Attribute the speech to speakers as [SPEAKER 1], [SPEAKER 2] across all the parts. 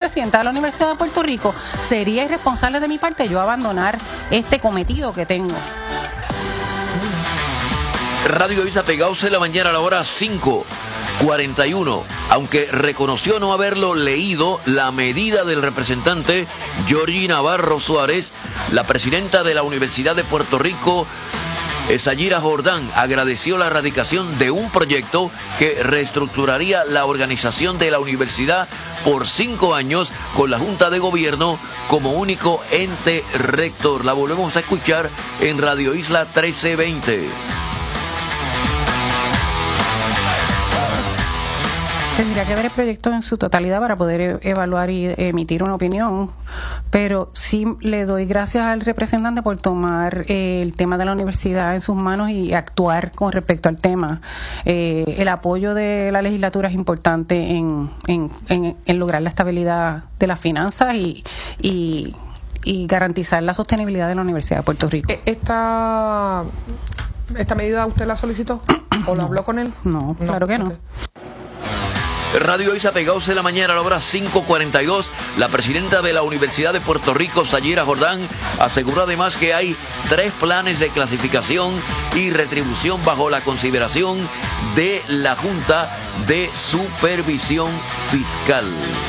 [SPEAKER 1] presidenta de la Universidad de Puerto Rico, sería irresponsable de mi parte yo abandonar este cometido que tengo.
[SPEAKER 2] Radio Isla pegados en la mañana a la hora 5:41. Aunque reconoció no haberlo leído, la medida del representante Georgie Navarro Suárez, la presidenta de la Universidad de Puerto Rico, Sayira Jordán, agradeció la radicación de un proyecto que reestructuraría la organización de la universidad por 5 años con la Junta de Gobierno como único ente rector. La volvemos a escuchar en Radio Isla 1320.
[SPEAKER 1] Tendría que ver el proyecto en su totalidad para poder evaluar y emitir una opinión, pero sí le doy gracias al representante por tomar el tema de la universidad en sus manos y actuar con respecto al tema. El apoyo de la legislatura es importante en lograr la estabilidad de las finanzas y garantizar la sostenibilidad de la Universidad de Puerto Rico.
[SPEAKER 3] ¿Esta medida usted la solicitó o la habló con él?
[SPEAKER 1] No, claro que no.
[SPEAKER 3] Okay.
[SPEAKER 2] Radio Isa pegados en la mañana a la hora 5:42. La presidenta de la Universidad de Puerto Rico, Sayira Jordán, aseguró además que hay 3 planes de clasificación y retribución bajo la consideración de la Junta de Supervisión Fiscal.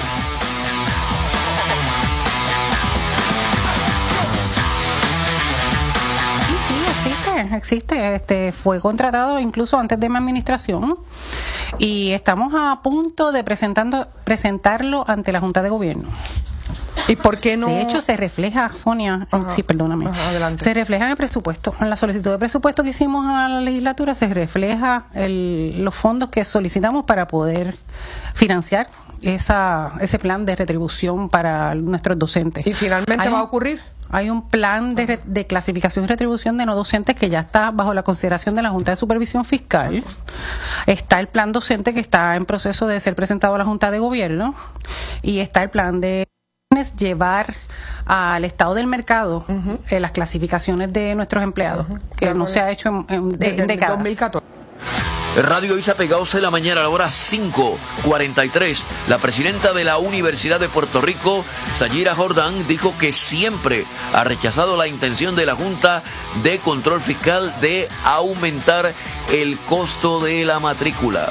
[SPEAKER 1] Existe, fue contratado incluso antes de mi administración y estamos a punto de presentarlo ante la Junta de Gobierno.
[SPEAKER 3] ¿Y por qué no?
[SPEAKER 1] De hecho, se refleja, Sonia, sí, perdóname, se refleja en el presupuesto. En la solicitud de presupuesto que hicimos a la legislatura se refleja los fondos que solicitamos para poder financiar ese plan de retribución para nuestros docentes.
[SPEAKER 3] ¿Y finalmente va a ocurrir?
[SPEAKER 1] Hay un plan de clasificación y retribución de no docentes que ya está bajo la consideración de la Junta de Supervisión Fiscal. Está el plan docente que está en proceso de ser presentado a la Junta de Gobierno. Y está el plan de llevar al estado del mercado las clasificaciones de nuestros empleados, que no se ha hecho en décadas.
[SPEAKER 3] 2014.
[SPEAKER 2] Radio Isa pegados en la mañana a la hora 5:43. La presidenta de la Universidad de Puerto Rico, Sayira Jordán, dijo que siempre ha rechazado la intención de la Junta de Control Fiscal de aumentar el costo de la matrícula.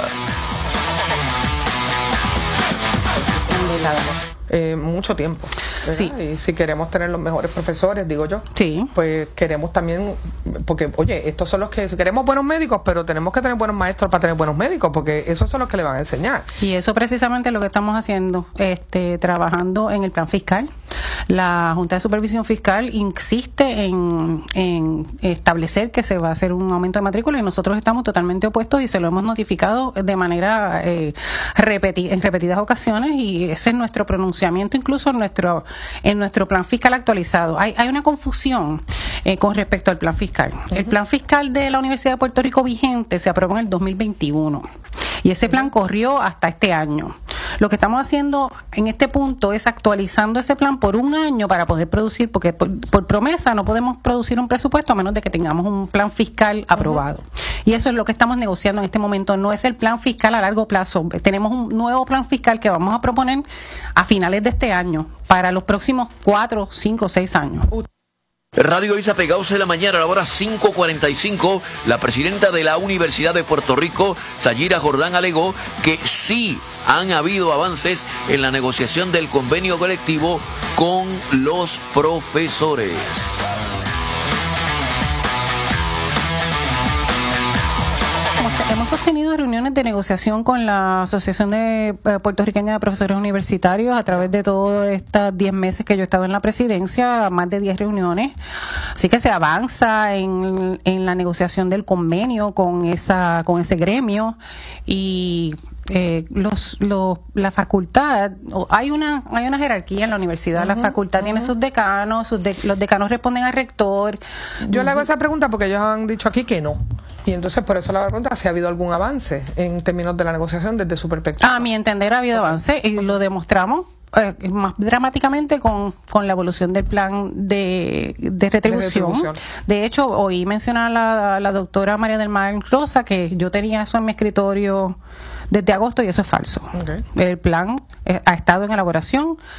[SPEAKER 3] Mucho tiempo, ¿verdad?
[SPEAKER 1] Sí.
[SPEAKER 3] Y si queremos tener los mejores profesores, digo yo,
[SPEAKER 1] sí,
[SPEAKER 3] pues queremos también, porque oye, estos son los que queremos buenos médicos, pero tenemos que tener buenos maestros para tener buenos médicos, porque esos son los que le van a enseñar.
[SPEAKER 1] Y eso precisamente es lo que estamos haciendo, trabajando en el plan fiscal. La Junta de Supervisión Fiscal insiste en establecer que se va a hacer un aumento de matrícula y nosotros estamos totalmente opuestos y se lo hemos notificado de manera en repetidas ocasiones y ese es nuestro pronunciamiento incluso en nuestro plan fiscal actualizado. Hay una confusión con respecto al plan fiscal. El plan fiscal de la Universidad de Puerto Rico vigente se aprobó en el 2021 y ese plan corrió hasta este año. Lo que estamos haciendo en este punto es actualizando ese plan por un año para poder producir, porque por promesa no podemos producir un presupuesto a menos de que tengamos un plan fiscal aprobado. Y eso es lo que estamos negociando en este momento. No es el plan fiscal a largo plazo. Tenemos un nuevo plan fiscal que vamos a proponer a finales de este año para los próximos 4, 5, 6 años.
[SPEAKER 2] Radio Isa pegados en la mañana a la hora 5:45. La presidenta de la Universidad de Puerto Rico, Sayira Jordán, alegó que sí han habido avances en la negociación del convenio colectivo con los profesores.
[SPEAKER 1] Hemos sostenido reuniones de negociación con la Asociación de Puertorriqueña de Profesores Universitarios a través de todos estos 10 meses que yo he estado en la presidencia, más de 10 reuniones. Así que se avanza en la negociación del convenio con ese gremio y la facultad, hay una jerarquía en la universidad. La facultad tiene sus decanos, los decanos responden al rector.
[SPEAKER 3] Yo le hago esa pregunta porque ellos han dicho aquí que no. Y entonces por eso la pregunta, si ha habido algún avance en términos de la negociación desde su perspectiva.
[SPEAKER 1] A mi entender ha habido avance y lo demostramos más dramáticamente con la evolución del plan de retribución. De hecho, oí mencionar a la doctora María del Mar Rosa que yo tenía eso en mi escritorio desde agosto y eso es falso. Okay. El plan ha estado en elaboración